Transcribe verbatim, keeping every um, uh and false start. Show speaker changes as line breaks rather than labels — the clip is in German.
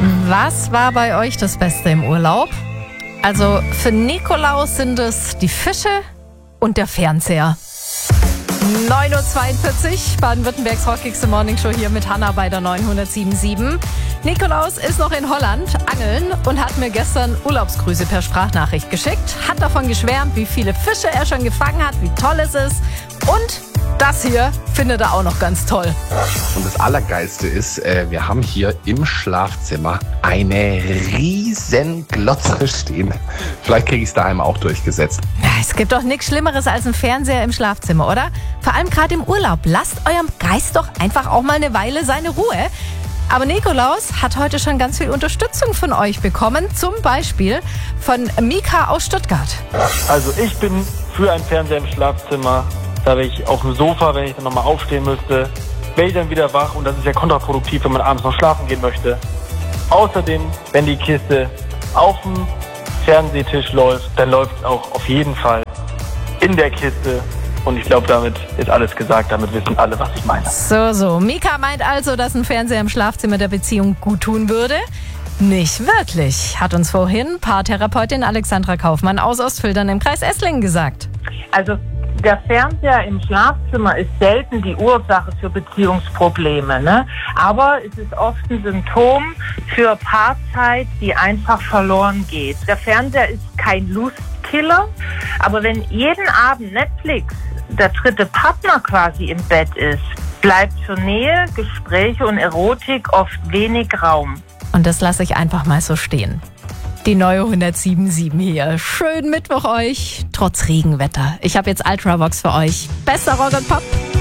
Was war bei euch das Beste im Urlaub? Also für Nikolaus sind es die Fische und der Fernseher. neun Uhr zweiundvierzig, Baden-Württembergs rockigste Morningshow hier mit Hanna bei der neunhundertsieben Komma sieben. Nikolaus ist noch in Holland angeln und hat mir gestern Urlaubsgrüße per Sprachnachricht geschickt. Hat davon geschwärmt, wie viele Fische er schon gefangen hat, wie toll es ist. Und das hier findet er auch noch ganz toll.
Und das Allergeilste ist, äh, wir haben hier im Schlafzimmer eine riesen Glotze stehen. Vielleicht kriege ich es daheim auch durchgesetzt.
Ja, es gibt doch nichts Schlimmeres als ein Fernseher im Schlafzimmer, oder? Vor allem gerade im Urlaub. Lasst eurem Geist doch einfach auch mal eine Weile seine Ruhe. Aber Nikolaus hat heute schon ganz viel Unterstützung von euch bekommen. Zum Beispiel von Mika aus Stuttgart.
Also ich bin für einen Fernseher im Schlafzimmer. Da wäre ich auf dem Sofa, wenn ich dann nochmal aufstehen müsste, wäre ich dann wieder wach und das ist ja kontraproduktiv, wenn man abends noch schlafen gehen möchte. Außerdem, wenn die Kiste auf dem Fernsehtisch läuft, dann läuft es auch auf jeden Fall in der Kiste. Und ich glaube, damit ist alles gesagt, damit wissen alle, was ich meine.
So, so. Mika meint also, dass ein Fernseher im Schlafzimmer der Beziehung gut tun würde. Nicht wirklich, hat uns vorhin Paartherapeutin Alexandra Kaufmann aus Ostfildern im Kreis Esslingen gesagt.
Also der Fernseher im Schlafzimmer ist selten die Ursache für Beziehungsprobleme, ne? Aber es ist oft ein Symptom für Paarzeit, die einfach verloren geht. Der Fernseher ist kein Lustkiller, aber wenn jeden Abend Netflix der dritte Partner quasi im Bett ist, bleibt für Nähe, Gespräche und Erotik oft wenig Raum.
Und das lasse ich einfach mal so stehen. Die neue hundertsieben Komma sieben hier. Schönen Mittwoch euch, trotz Regenwetter. Ich habe jetzt Ultravox für euch. Bester Rock und Pop.